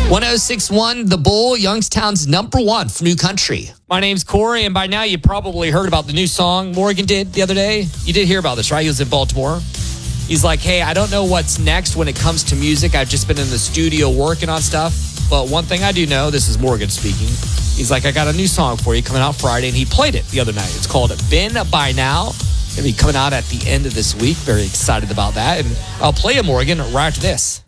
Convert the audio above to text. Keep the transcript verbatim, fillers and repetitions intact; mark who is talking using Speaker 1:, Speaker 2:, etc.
Speaker 1: one oh six point one The Bull, Youngstown's number one for new country.
Speaker 2: My name's Corey, and by now you probably heard about the new song Morgan did the other day. You did hear about this, right? He was in Baltimore. He's like, hey, I don't know what's next when it comes to music. I've just been in the studio working on stuff. But one thing I do know, this is Morgan speaking. He's like, I got a new song for you coming out Friday, and he played it the other night. It's called Been By Now. It'll be coming out at the end of this week. Very excited about that. And I'll play it, Morgan, right after this.